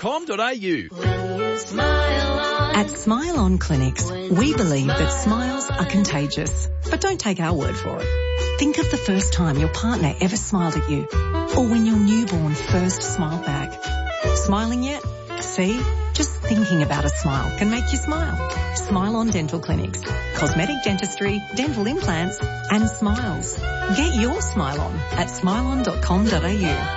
At Smile On Clinics, we believe that smiles are contagious. But don't take our word for it. Think of the first time your partner ever smiled at you, or when your newborn first smiled back. Smiling yet? See? Just thinking about a smile can make you smile. Smile On Dental Clinics. Cosmetic dentistry, dental implants and smiles. Get your smile on at smileon.com.au.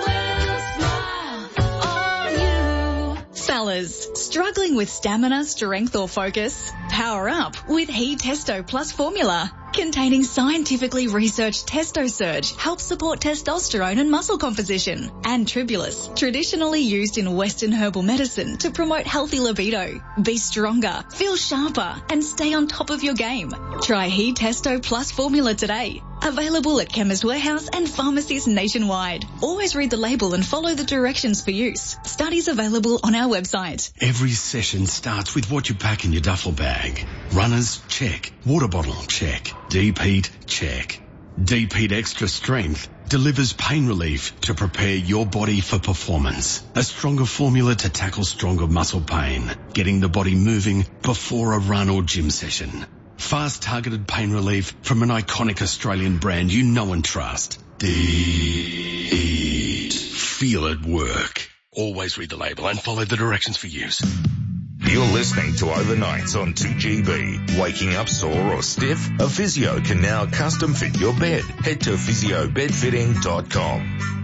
Fellas, struggling with stamina, strength or focus? Power up with He Testo Plus formula. Containing scientifically researched Testo Surge helps support testosterone and muscle composition. And Tribulus, traditionally used in Western herbal medicine to promote healthy libido. Be stronger, feel sharper and stay on top of your game. Try He Testo Plus formula today. Available at Chemist Warehouse and pharmacies nationwide. Always read the label and follow the directions for use. Studies available on our website. Every session starts with what you pack in your duffel bag. Runners, check. Water bottle, check. Deep heat, check. Deep Heat Extra Strength delivers pain relief to prepare your body for performance. A stronger formula to tackle stronger muscle pain, getting the body moving before a run or gym session. Fast targeted pain relief from an iconic Australian brand you know and trust. Deep. Feel it work. Always read the label and follow the directions for use. You're listening to Overnights on 2GB. Waking up sore or stiff? A physio can now custom fit your bed. Head to physiobedfitting.com.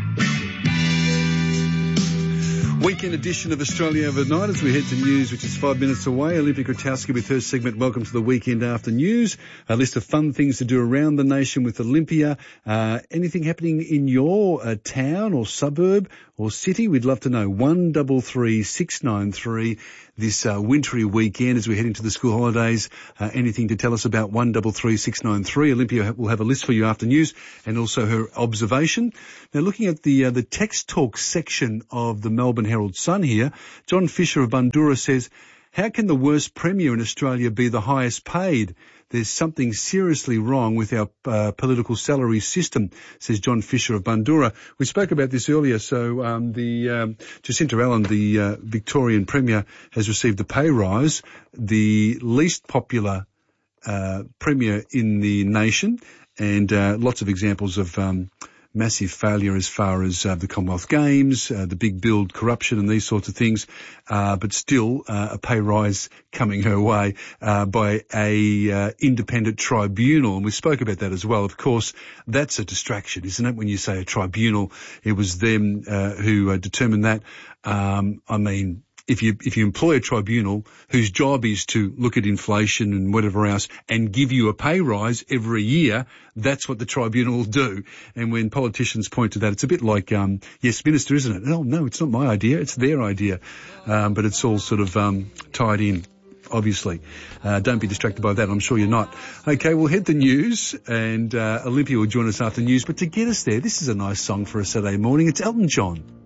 Weekend edition of Australia Overnight as we head to news, which is 5 minutes away. Olympia Grotowski with her segment, Welcome to the Weekend After News. A list of fun things to do around the nation with Olympia. Anything happening in your town or suburb or city? We'd love to know. 133 693 this wintry weekend as we head into the school holidays. Anything to tell us about 133 693? Olympia will have a list for you after news and also her observation. Now, looking at the text talk section of the Melbourne Herald Sun here, John Fisher of Bundoora says, how can the worst premier in Australia be the highest paid? There's something seriously wrong with our political salary system, says John Fisher of Bundoora. We spoke about this earlier. So Jacinta Allen, the Victorian Premier, has received a pay rise, the least popular Premier in the nation, and lots of examples of massive failure as far as the Commonwealth Games, the big build, corruption and these sorts of things, but still a pay rise coming her way by a independent tribunal. And we spoke about that as well. Of course, that's a distraction, isn't it? When you say a tribunal, it was them who determined that. I mean, if you employ a tribunal whose job is to look at inflation and whatever else and give you a pay rise every year, that's what the tribunal will do. And when politicians point to that, it's a bit like, yes, Minister, isn't it? Oh, no, it's not my idea. It's their idea. But it's all sort of tied in, obviously. Don't be distracted by that. I'm sure you're not. Okay, we'll head to news and Olympia will join us after news. But to get us there, this is a nice song for a Saturday morning. It's Elton John.